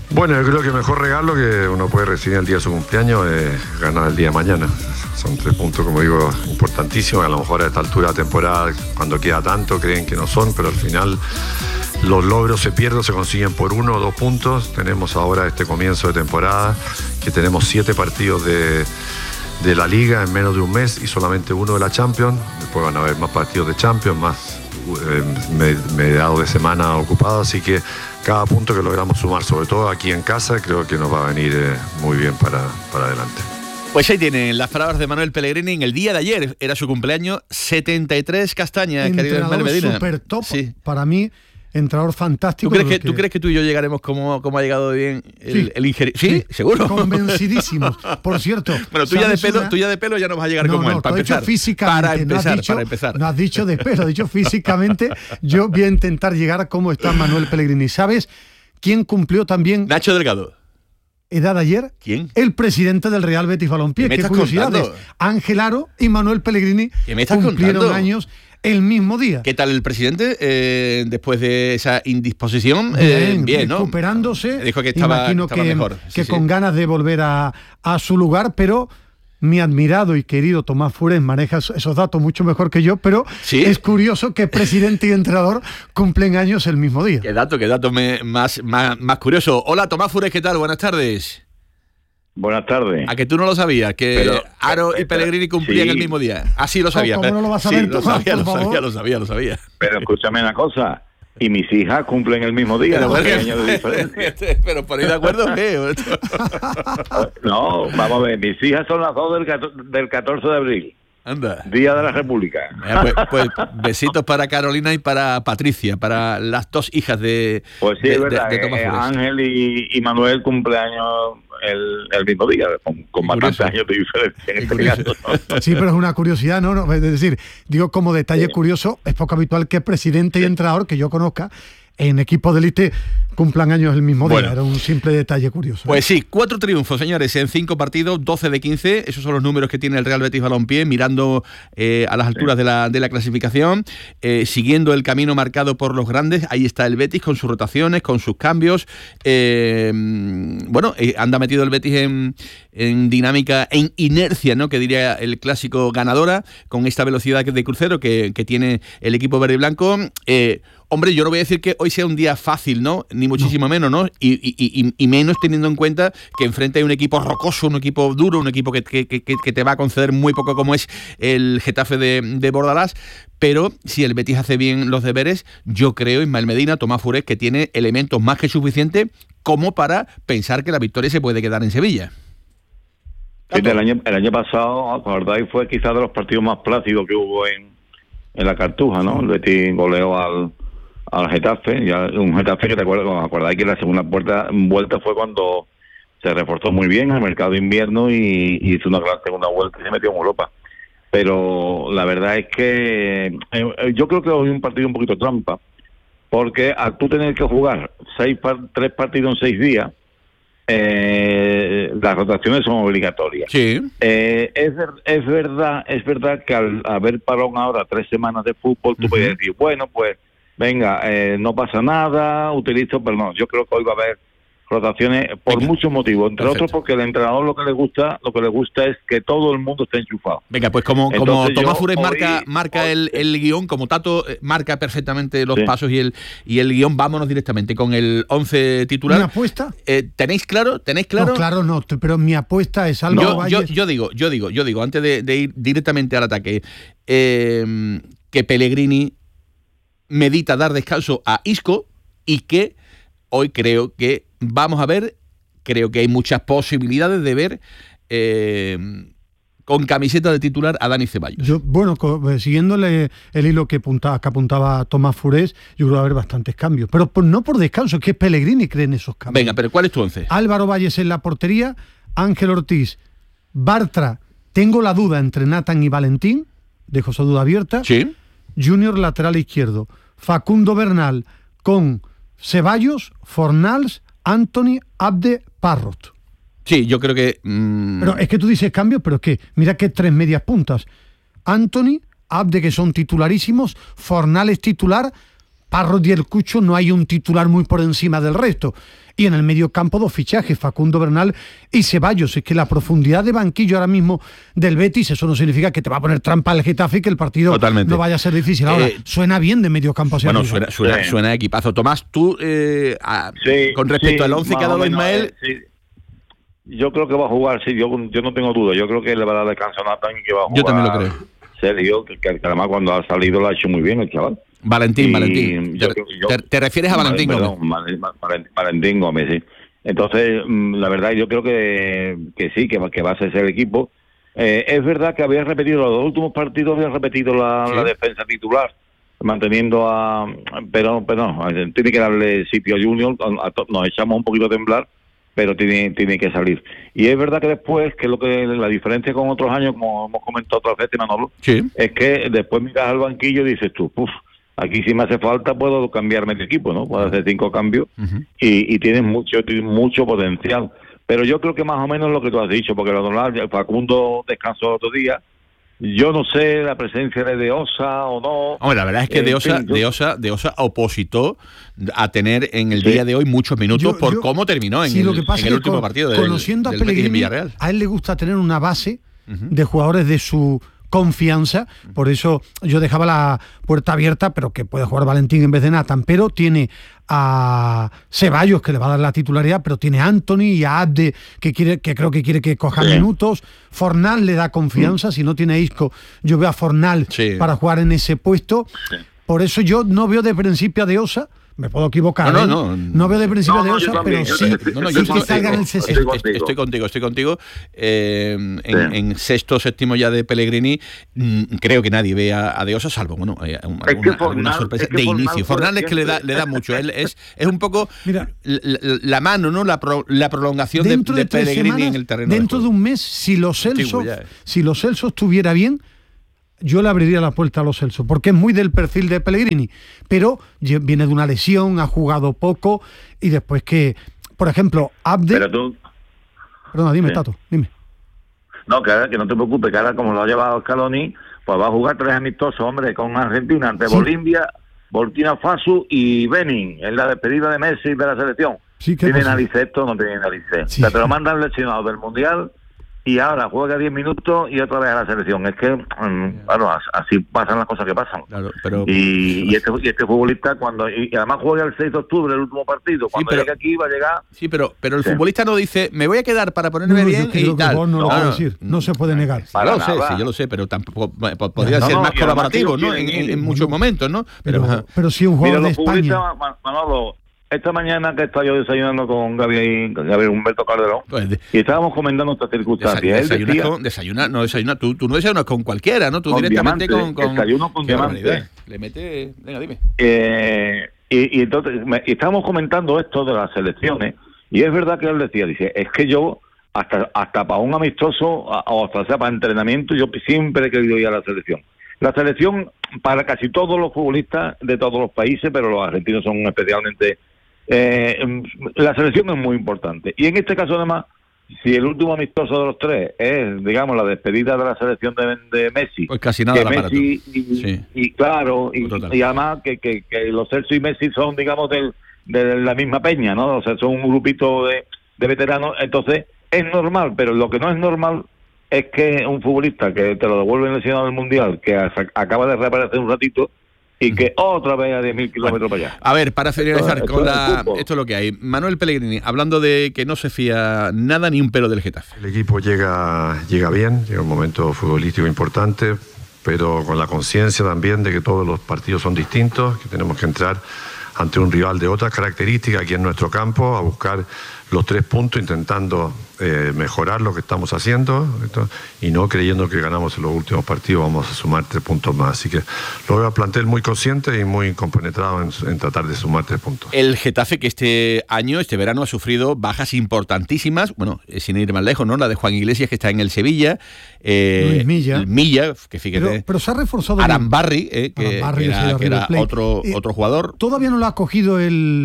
Bueno, yo creo que el mejor regalo que uno puede recibir el día de su cumpleaños es ganar el día de mañana. Son 3 puntos, como digo, importantísimos. A lo mejor a esta altura de la temporada, cuando queda tanto, creen que no son, pero al final los logros se pierden, se consiguen por 1 o 2 puntos. Tenemos ahora este comienzo de temporada, que tenemos 7 partidos de la Liga en menos de un mes y solamente 1 de la Champions. Después van a haber más partidos de Champions, más mediados de semana ocupado, así que cada punto que logramos sumar, sobre todo aquí en casa, creo que nos va a venir muy bien para adelante. Pues ahí tienen las palabras de Manuel Pellegrini en el día de ayer. Era su cumpleaños, 73 castañas, querido Ismael Medina. Súper top, sí. Para mí, entrenador fantástico. ¿Tú crees que tú y yo llegaremos como ha llegado bien el ingeniero? ¿Sí? ¿Seguro? Convencidísimos. Por cierto. Bueno, tú ya de pelo ya no vas a llegar como él, para empezar. Para empezar. No has dicho de pelo, has dicho físicamente. Yo voy a intentar llegar a cómo está Manuel Pellegrini. ¿Sabes quién cumplió también? Nacho Delgado. ¿Edad ayer? ¿Quién? El presidente del Real Betis Balompié. ¿Qué curiosidades. contando? Ángel Aro y Manuel Pellegrini cumplieron contando? años el mismo día. ¿Qué tal el presidente después de esa indisposición? Bien, ¿no? Recuperándose. Dijo que estaba mejor. Que con ganas de volver a su lugar, pero mi admirado y querido Tomás Fures maneja esos datos mucho mejor que yo, pero ¿sí? Es curioso que presidente y entrenador cumplen años el mismo día. Qué dato más curioso. Hola, Tomás Fures, ¿qué tal? Buenas tardes. Buenas tardes. ¿A que tú no lo sabías? Que Aro y Pellegrini cumplían el mismo día. Así lo sabía. ¿Cómo no lo vas a ver, Tomás, lo sabía. Pero escúchame una cosa. Y mis hijas cumplen el mismo día, pero, años de diferencia. Pero por ahí de acuerdo, ¿qué? No, vamos a ver, mis hijas son las 2 del 14 de abril. Anda. Día de la República. Pues besitos para Carolina y para Patricia, para las 2 hijas de Pues sí, es verdad, Tomás Fures. Ángel y Manuel cumpleaños el mismo día, con bastantes años de diferencia en este caso. Sí, pero es una curiosidad, ¿no? Es decir, digo como detalle curioso, es poco habitual que presidente y entrenador que yo conozca en equipo de élite cumplan años el mismo día. Era un simple detalle curioso. Pues sí, 4 triunfos, señores, en 5 partidos, 12 de 15. Esos son los números que tiene el Real Betis Balompié, mirando a las alturas de la clasificación, siguiendo el camino marcado por los grandes. Ahí está el Betis con sus rotaciones, con sus cambios. Anda metido el Betis en dinámica, en inercia, ¿no? Que diría el clásico ganadora, con esta velocidad de crucero que tiene el equipo verde y blanco. Hombre, yo no voy a decir que hoy sea un día fácil, ¿no? Ni muchísimo menos, ¿no? Y menos teniendo en cuenta que enfrente hay un equipo rocoso, un equipo duro, un equipo que te va a conceder muy poco, como es el Getafe de Bordalás. Pero si el Betis hace bien los deberes, yo creo, Ismael Medina, Tomás Fures, que tiene elementos más que suficientes como para pensar que la victoria se puede quedar en Sevilla. Sí, el año pasado, acordáis, fue quizás de los partidos más plácidos que hubo en la Cartuja, ¿no? El Betis goleó al Getafe, ya un Getafe que acordáis que la segunda vuelta fue cuando se reforzó muy bien el mercado de invierno y hizo una gran segunda vuelta y se metió en Europa. Pero la verdad es que yo creo que hoy es un partido un poquito trampa, porque al tú tener que jugar 3 partidos en 6 días, las rotaciones son obligatorias. Sí. Es verdad que al haber parón ahora 3 semanas de fútbol, tú puedes decir, bueno, pues venga, no pasa nada, utilizo, pero no, yo creo que hoy va a haber rotaciones por muchos motivos, entre otros porque el entrenador lo que le gusta es que todo el mundo esté enchufado. Venga, pues como Tomás Fures marca el guión, como Tato marca perfectamente los pasos y el guión, vámonos directamente con el 11 titular. ¿Mi apuesta? ¿Tenéis claro? No, claro no, pero mi apuesta es algo... Yo digo, antes de ir directamente al ataque, que Pellegrini medita dar descanso a Isco y que hoy creo que hay muchas posibilidades de ver con camiseta de titular a Dani Ceballos. Siguiéndole el hilo que apuntaba Tomás Fures, yo creo que va a haber bastantes cambios, pero no por descanso, es que Pellegrini cree en esos cambios. Venga, pero ¿cuál es tu 11? Álvaro Valles en la portería, Ángel Ortiz, Bartra, tengo la duda entre Nathan y Valentín, dejo esa duda abierta. Sí. Junior lateral izquierdo, Facundo Bernal con Ceballos, Fornals, Anthony, Abde, Parrot. Sí, yo creo que... Pero es que tú dices cambios, pero es que mira que 3 medias puntas. Anthony, Abde, que son titularísimos, Fornals titular, Parros y el Cucho no hay un titular muy por encima del resto. Y en el medio campo 2 fichajes, Facundo Bernal y Ceballos. Es que la profundidad de banquillo ahora mismo del Betis, eso no significa que te va a poner trampa al Getafe y que el partido no vaya a ser difícil. Ahora, suena bien de medio campo hacia arriba. Suena equipazo. Tomás, tú, con respecto al 11 que ha dado Ismael... Yo creo que va a jugar, yo no tengo duda. Yo creo que le va a dar descanso a Nathan y que va a jugar. Yo también lo creo. Sergio, que además cuando ha salido lo ha hecho muy bien el chaval. Valentín. ¿Te refieres a Valentín Gómez? Valentín Gómez, sí. Entonces, la verdad, yo creo que sí, que va a ser el equipo. Es verdad que había repetido los 2 últimos partidos, la defensa titular, manteniendo pero no, tiene que darle sitio a Junior, nos echamos un poquito a temblar, pero tiene que salir. Y es verdad que después, que la diferencia con otros años, como hemos comentado otras veces, Manolo, es que después miras al banquillo y dices tú, aquí si me hace falta puedo cambiarme de equipo, ¿no? Puedo hacer 5 cambios y tienes mucho potencial. Pero yo creo que más o menos lo que tú has dicho, porque lo normal, Facundo descansó otro día. Yo no sé la presencia de Osa o no. Hombre, la verdad es que de Osa opositó a tener en el día de hoy muchos minutos por cómo terminó en el último partido del Betis en Villarreal. A él le gusta tener una base de jugadores de su confianza, por eso yo dejaba la puerta abierta, pero que puede jugar Valentín en vez de Nathan, pero tiene a Ceballos, que le va a dar la titularidad, pero tiene a Anthony y a Abde, que creo que quiere que coja minutos. Fornal le da confianza, si no tiene a Isco, yo veo a Fornal para jugar en ese puesto. Por eso yo no veo de principio a De Osa. Me puedo equivocar. No veo de principio de Osa, pero sí que salga en el 60. Estoy contigo. En sexto, séptimo ya de Pellegrini, creo que nadie ve a De Osa, salvo alguna sorpresa de inicio. Fornal es que le da mucho. Él es un poco la mano, ¿no? La prolongación de Pellegrini semanas, en el terreno. Dentro de un mes, si los Celso estuviera bien, yo le abriría la puerta a Lo Celso, porque es muy del perfil de Pellegrini, pero viene de una lesión, ha jugado poco, y después que, por ejemplo, Abde... Pero tú... Perdona, dime, Tato, dime. No, que no te preocupes, que ahora como lo ha llevado Scaloni, pues va a jugar 3 amistosos, hombre, con Argentina, ante Bolivia, Burkina Faso y Benin, en la despedida de Messi de la selección. ¿Tiene narices esto o no tiene narices? Sí. O sea, te lo mandan lesionado del Mundial... Y ahora juega 10 minutos y otra vez a la selección. Es que, así pasan las cosas que pasan. Claro, pero... Y este futbolista, y además juega el 6 de octubre, el último partido. Cuando llegue aquí va a llegar... Sí, pero el futbolista no dice, me voy a quedar para ponerme bien y tal. No se puede negar. Yo lo sé, pero tampoco podría ser más colaborativo, ¿no? En muchos momentos, ¿no? Pero si un jugador de España... Manolo, esta mañana que estaba yo desayunando con Gabriel Humberto Calderón, y estábamos comentando estas circunstancias. Desayuna. Tú no desayunas con cualquiera, ¿no? Tú con directamente diamante, con desayuno con diamante. Le mete... Venga, dime. Y entonces estábamos comentando esto de las selecciones, y es verdad que él decía, es que yo hasta para un amistoso o hasta sea para entrenamiento, yo siempre he querido ir a la selección. La selección para casi todos los futbolistas de todos los países, pero los argentinos son especialmente... la selección es muy importante. Y en este caso, además, si el último amistoso de los 3 es, digamos, la despedida de la selección de Messi, pues casi nada la Messi y claro, y además que los Celso y Messi son, digamos, de la misma peña, ¿no? O sea, son un grupito de veteranos, entonces es normal, pero lo que no es normal es que un futbolista que te lo devuelve lesionado del Mundial, que acaba de reaparecer un ratito, y que otra vez a 10.000 kilómetros para allá. A ver, para finalizar esto es lo que hay. Manuel Pellegrini, hablando de que no se fía nada ni un pelo del Getafe. El equipo llega bien, llega un momento futbolístico importante, pero con la conciencia también de que todos los partidos son distintos, que tenemos que entrar ante un rival de otras características aquí en nuestro campo, a buscar los 3 puntos, intentando mejorar lo que estamos haciendo, y no creyendo que ganamos en los últimos partidos vamos a sumar 3 puntos más. Así que lo veo al plantel muy consciente y muy compenetrado en tratar de sumar 3 puntos. El Getafe, que este verano ha sufrido bajas importantísimas, bueno, sin ir más lejos, ¿no? La de Juan Iglesias, que está en el Sevilla, Luis Milla, que fíjate, pero se ha reforzado Arambarri, que era otro jugador. Todavía no lo ha cogido el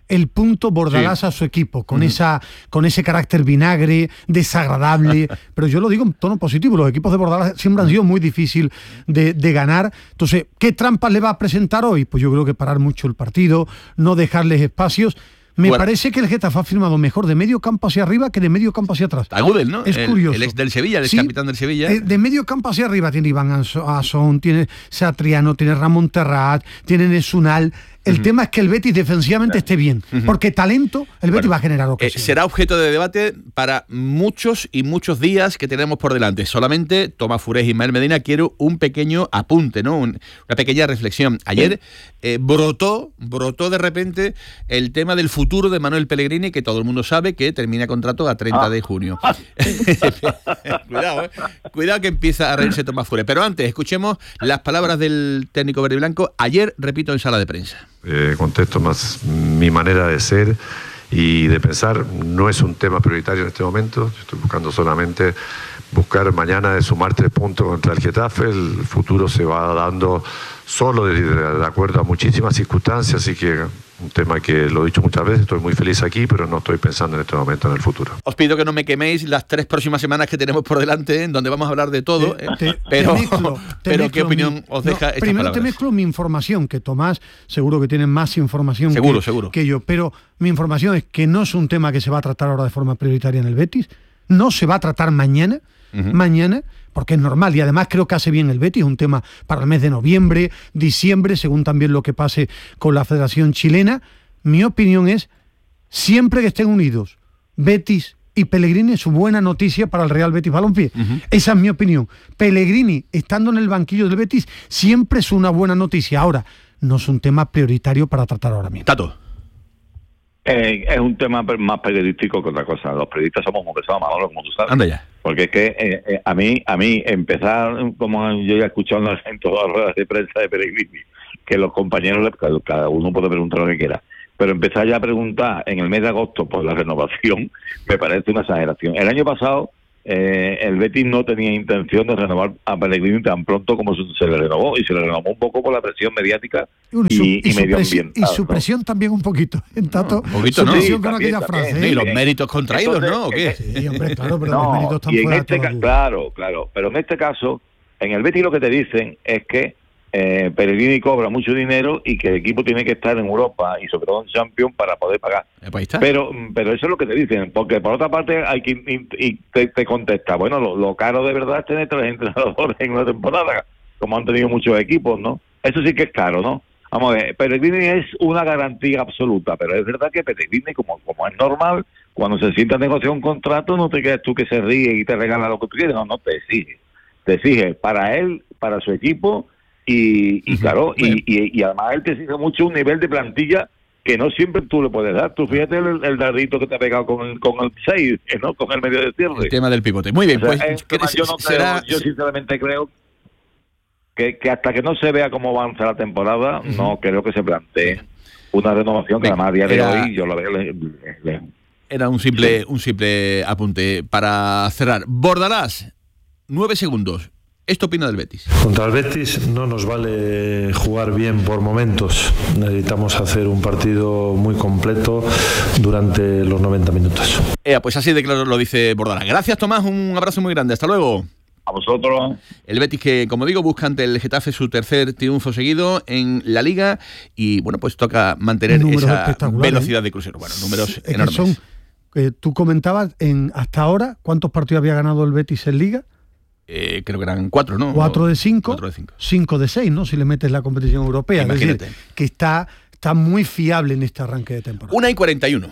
el punto Bordalás a su equipo, con ese carácter vinagre, desagradable, pero yo lo digo en tono positivo, los equipos de Bordalás siempre han sido muy difícil de ganar. Entonces, ¿qué trampas le va a presentar hoy? Pues yo creo que parar mucho el partido, no dejarles espacios. Me parece que el Getafe ha firmado mejor de medio campo hacia arriba que de medio campo hacia atrás. Agudel, ¿no? Es curioso. El ex del Sevilla, el ex capitán del Sevilla. De medio campo hacia arriba tiene Iván Asón, tiene Satriano, tiene Ramón Terrat, tiene Nesunal. El tema es que el Betis defensivamente esté bien, porque talento el Betis va a generar ocasiones. Será objeto de debate para muchos y muchos días que tenemos por delante. Solamente Tomás Furés y Ismael Medina, quiero un pequeño apunte, ¿no? Una pequeña reflexión. Ayer brotó de repente el tema del futuro de Manuel Pellegrini, que todo el mundo sabe que termina contrato a 30 de junio. Cuidado que empieza a reírse Tomás Furés. Pero antes, escuchemos las palabras del técnico verde y blanco. Ayer, repito, en sala de prensa. Contesto más mi manera de ser y de pensar. No es un tema prioritario en este momento. Estoy buscando solamente buscar mañana de sumar 3 puntos contra el Getafe. El futuro se va dando solo de acuerdo a muchísimas circunstancias, así que un tema que lo he dicho muchas veces, estoy muy feliz aquí, pero no estoy pensando en este momento en el futuro. Os pido que no me queméis las 3 próximas semanas que tenemos por delante, en donde vamos a hablar de todo, pero ¿qué opinión os deja estas primero palabras? Te mezclo mi información, que Tomás seguro que tiene más información seguro. que yo, pero mi información es que no es un tema que se va a tratar ahora de forma prioritaria en el Betis, no se va a tratar mañana, porque es normal, y además creo que hace bien el Betis, un tema para el mes de noviembre, diciembre, según también lo que pase con la Federación Chilena. Mi opinión es, siempre que estén unidos Betis y Pellegrini, es buena noticia para el Real Betis Balompié. Esa es mi opinión. Pellegrini, estando en el banquillo del Betis, siempre es una buena noticia. Ahora, no es un tema prioritario para tratar ahora mismo. Tato. Es un tema más periodístico que otra cosa. Los periodistas somos como tú sabes. Anda ya. Porque es que a mí empezar, como yo ya he escuchado en todas las ruedas de prensa de Pellegrini, que los compañeros, cada uno puede preguntar lo que quiera, pero empezar ya a preguntar en el mes de agosto por la renovación me parece una exageración. El año pasado el Betis no tenía intención de renovar a Pellegrini tan pronto como se le renovó, y se le renovó un poco por la presión mediática y medioambiental. Y su presión también un poquito, en tanto, un poquito, su presión con aquella frase. Y los méritos contraídos, entonces, ¿no? ¿O qué? Sí, hombre, claro, pero los méritos están fuera de todo. Claro, pero en este caso, en el Betis lo que te dicen es que Pellegrini cobra mucho dinero y que el equipo tiene que estar en Europa y sobre todo en Champions para poder pagar. Pero eso es lo que te dicen, porque por otra parte hay que te contesta, bueno, lo caro de verdad es tener 3 entrenadores en una temporada, como han tenido muchos equipos, ¿no? Eso sí que es caro, ¿no? Vamos a ver, Pellegrini es una garantía absoluta, pero es verdad que Pellegrini, como es normal, cuando se sienta a negociar un contrato, no te quedas tú que se ríe y te regala lo que tú quieres, no, te exige para él, para su equipo. Y claro, y además él te exige mucho un nivel de plantilla que no siempre tú le puedes dar. Tú fíjate el dadito que te ha pegado con el 6, ¿no? Con el medio de cierre. El tema del pivote. Muy bien, o sea, pues yo sinceramente creo que hasta que no se vea cómo avanza la temporada, no creo que se plantee una renovación, que además a día de hoy yo lo veo lejos. Era un simple apunte para cerrar. Bordalás, 9 segundos. ¿Esto opina del Betis? Contra el Betis no nos vale jugar bien por momentos. Necesitamos hacer un partido muy completo durante los 90 minutos. Pues así de claro lo dice Bordalás. Gracias, Tomás. Un abrazo muy grande. Hasta luego. A vosotros. El Betis que, como digo, busca ante el Getafe su tercer triunfo seguido en la Liga y, bueno, pues toca mantener esa velocidad de crucero. Bueno, números enormes. Tú comentabas, hasta ahora, ¿cuántos partidos había ganado el Betis en Liga? Creo que eran 4, ¿no? 4 de 5, 5 de 6, ¿no? Si le metes la competición europea. Imagínate. Es decir, que está muy fiable en este arranque de temporada. 1:41.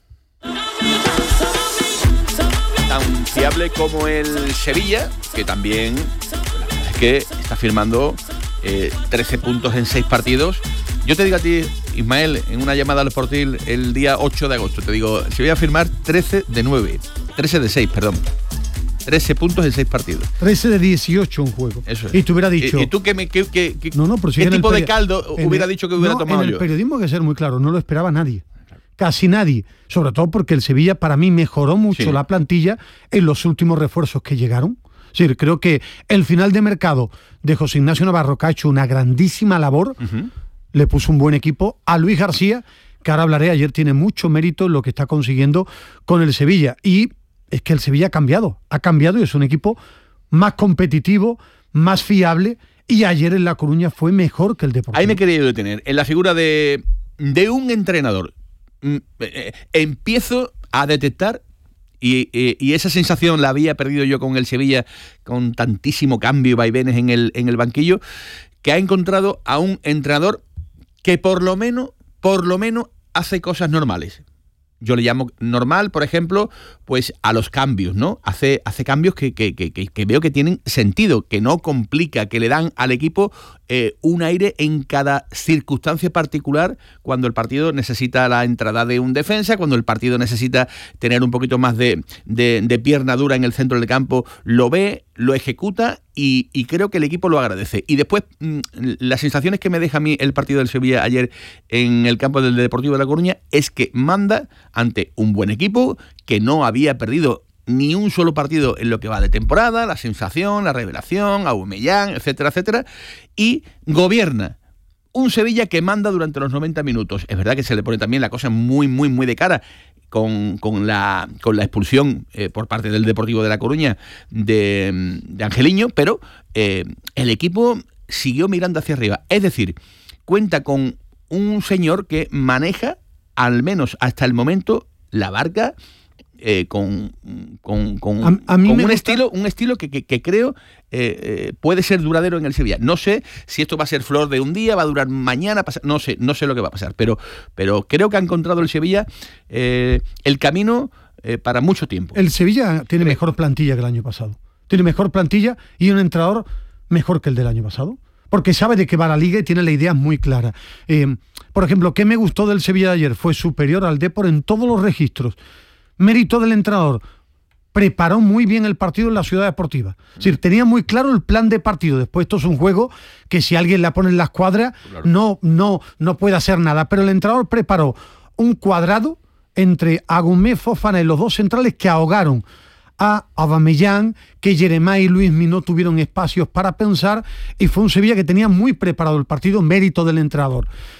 Tan fiable como el Sevilla, que también es que está firmando 13 puntos en 6 partidos. Yo te digo a ti, Ismael, en una llamada al Sportil el día 8 de agosto, te digo, se voy a firmar 13 de 6, perdón. 13 puntos en 6 partidos. 13 de 18 un juego. Eso es. Y te hubiera dicho... ¿Y tú qué tipo de caldo hubiera dicho que hubiera tomado yo? En el periodismo hay que ser muy claro, no lo esperaba nadie. Casi nadie. Sobre todo porque el Sevilla, para mí, mejoró mucho la plantilla en los últimos refuerzos que llegaron. Es decir, creo que el final de mercado de José Ignacio Navarro, que ha hecho una grandísima labor, le puso un buen equipo a Luis García, que ahora hablaré, ayer tiene mucho mérito en lo que está consiguiendo con el Sevilla. Y es que el Sevilla ha cambiado y es un equipo más competitivo, más fiable, y ayer en La Coruña fue mejor que el Deportivo. Ahí me quería yo detener, en la figura de un entrenador. Empiezo a detectar, y esa sensación la había perdido yo con el Sevilla, con tantísimo cambio y vaivenes en el banquillo, que ha encontrado a un entrenador que por lo menos hace cosas normales. Yo le llamo normal, por ejemplo, pues a los cambios, ¿no? Hace cambios que veo que tienen sentido, que no complica, que le dan al equipo un aire en cada circunstancia particular, cuando el partido necesita la entrada de un defensa, cuando el partido necesita tener un poquito más de pierna dura en el centro del campo, lo ve, lo ejecuta y creo que el equipo lo agradece. Y después, las sensaciones que me deja a mí el partido del Sevilla ayer en el campo del Deportivo de La Coruña es que manda ante un buen equipo que no había perdido ni un solo partido en lo que va de temporada, la sensación, la revelación, Aubameyang, etcétera, etcétera, y gobierna. Un Sevilla que manda durante los 90 minutos. Es verdad que se le pone también la cosa muy, muy, muy de cara con la expulsión por parte del Deportivo de La Coruña de Angeliño, pero el equipo siguió mirando hacia arriba. Es decir, cuenta con un señor que maneja, al menos hasta el momento, la barca con un estilo que creo puede ser duradero en el Sevilla. No sé si esto va a ser flor de un día, va a durar mañana, no sé lo que va a pasar, pero creo que ha encontrado el Sevilla el camino para mucho tiempo. El Sevilla tiene mejor plantilla que el año pasado. Tiene mejor plantilla y un entrenador mejor que el del año pasado, porque sabe de qué va la liga y tiene la idea muy clara. Por ejemplo, ¿qué me gustó del Sevilla de ayer? Fue superior al Depor en todos los registros. Mérito del entrenador. Preparó muy bien el partido en la Ciudad Deportiva. Es decir, tenía muy claro el plan de partido. Después esto es un juego que si alguien la pone en la escuadra, claro, no puede hacer nada. Pero el entrenador preparó un cuadrado entre Agumé, Fofana y los dos centrales que ahogaron a Aubameyang, que Jeremá y Luismi no tuvieron espacios para pensar, y fue un Sevilla que tenía muy preparado el partido, mérito del entrenador.